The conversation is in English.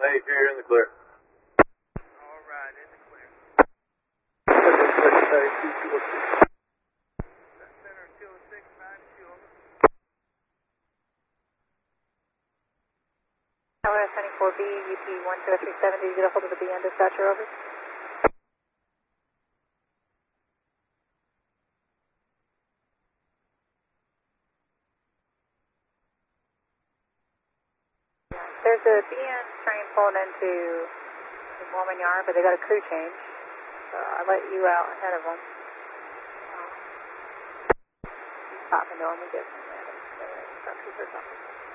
Hey, you're in the clear. All right, in the clear. Center 206, 92, over. LS 94B, UP 10370, did you get a hold of the BN dispatcher, over? There's a BN train pulling into the Mormon Yard, but they got a crew change, so I let you out ahead of them. Stop into them and get some instructions or something.